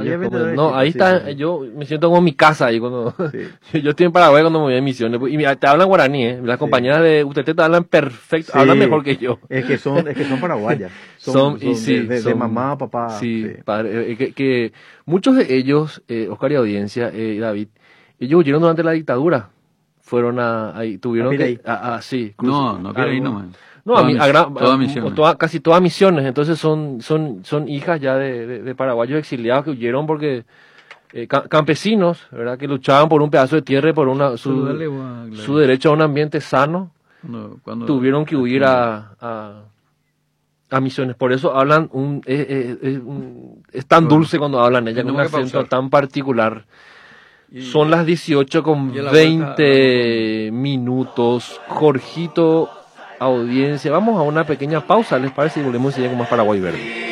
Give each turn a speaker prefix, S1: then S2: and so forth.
S1: años.
S2: No, ahí
S1: sí,
S2: está,
S1: sí.
S2: yo me siento como en mi casa ahí cuando
S1: Sí.
S2: yo estoy en Paraguay cuando me voy a misiones. Y mira, te hablan guaraní, ¿eh? Las
S1: Sí.
S2: compañeras de UTT te hablan perfecto,
S1: Sí,
S2: hablan mejor que yo.
S1: es que son paraguayas.
S2: Y sí,
S1: De mamá, papá.
S2: sí,
S1: Sí.
S2: padre, que muchos de ellos, Oscar y audiencia, David, ellos huyeron durante la dictadura. Fueron ahí, tuvieron
S1: Piraí.
S2: sí,
S3: No, Piraí
S2: algo.
S3: nomás.
S2: No,
S3: Todas misiones.
S2: casi todas misiones, entonces son hijas ya de paraguayos exiliados que huyeron porque campesinos, ¿verdad? Que luchaban por un pedazo de tierra y por
S3: Saludale vos a Gladys.
S2: su derecho a un ambiente sano,
S3: Cuando
S2: tuvieron que huir a misiones. Por eso hablan es tan dulce cuando hablan ella, con un
S3: Tenemos que
S2: acento
S3: pausar.
S2: tan particular.
S3: Y-
S2: Son las 18 con
S3: y a la
S2: 20 minutos. Jorgito, audiencia. Vamos a una pequeña pausa, ¿les parece? Y volvemos ya con más Paraguay Verde.